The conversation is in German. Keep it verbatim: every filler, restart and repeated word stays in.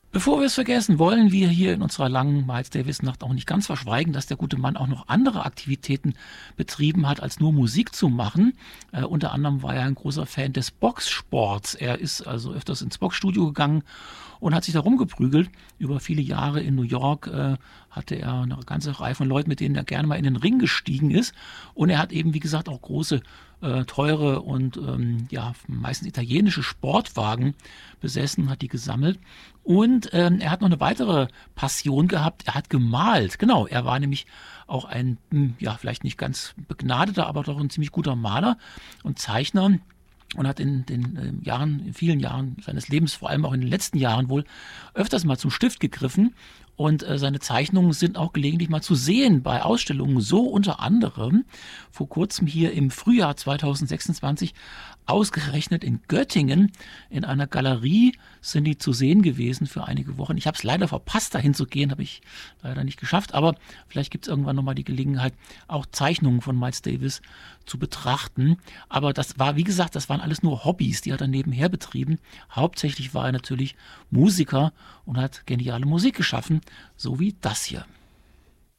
Bevor wir es vergessen, wollen wir hier in unserer langen Miles Davis-Nacht auch nicht ganz verschweigen, dass der gute Mann auch noch andere Aktivitäten betrieben hat, als nur Musik zu machen. Äh, unter anderem war er ein großer Fan des Boxsports. Er ist also öfters ins Boxstudio gegangen und hat sich da rumgeprügelt. Über viele Jahre in New York äh, hatte er eine ganze Reihe von Leuten, mit denen er gerne mal in den Ring gestiegen ist. Und er hat eben, wie gesagt, auch große, äh, teure und ähm, ja meistens italienische Sportwagen besessen, hat die gesammelt. Und ähm, er hat noch eine weitere Passion gehabt. Er hat gemalt. Genau, er war nämlich auch ein, ja, vielleicht nicht ganz begnadeter, aber doch ein ziemlich guter Maler und Zeichner. Und hat in den äh, Jahren, in vielen Jahren seines Lebens, vor allem auch in den letzten Jahren wohl, öfters mal zum Stift gegriffen. Und äh, seine Zeichnungen sind auch gelegentlich mal zu sehen bei Ausstellungen. So unter anderem vor kurzem hier im Frühjahr zweitausendsechsundzwanzig ausgerechnet in Göttingen in einer Galerie sind die zu sehen gewesen für einige Wochen. Ich habe es leider verpasst, dahin zu gehen, habe ich leider nicht geschafft. Aber vielleicht gibt es irgendwann nochmal die Gelegenheit, auch Zeichnungen von Miles Davis zu betrachten. Aber das war, wie gesagt, das waren alles nur Hobbys, die hat er nebenher betrieben. Hauptsächlich war er natürlich Musiker und hat geniale Musik geschaffen, so wie das hier.